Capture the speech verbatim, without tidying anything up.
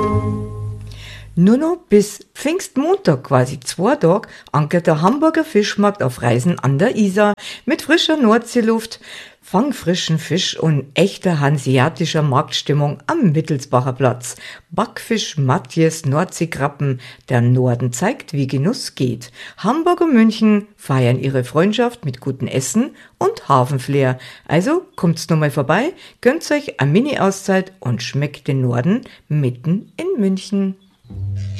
Nur noch bis Pfingstmontag, quasi zwei Tage, ankert der Hamburger Fischmarkt auf Reisen an der Isar mit frischer Nordseeluft, fangfrischen Fisch und echter hanseatischer Marktstimmung am Wittelsbacher Platz. Backfisch, Matjes, Nordseekrabben, der Norden zeigt, wie Genuss geht. Hamburg und München feiern ihre Freundschaft mit gutem Essen und Hafenflair. Also kommt's nur mal vorbei, gönnt euch eine Mini-Auszeit und schmeckt den Norden mitten in München.